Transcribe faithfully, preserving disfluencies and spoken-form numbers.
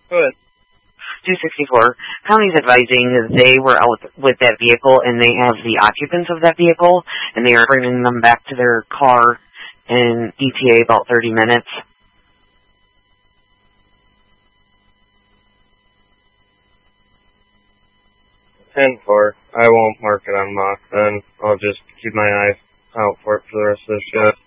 Go ahead. two sixty-four. County's advising they were out with that vehicle and they have the occupants of that vehicle and they are bringing them back to their car in E T A about thirty minutes. ten four. I won't mark it on mock then. I'll just keep my eyes out for it for the rest of the shift.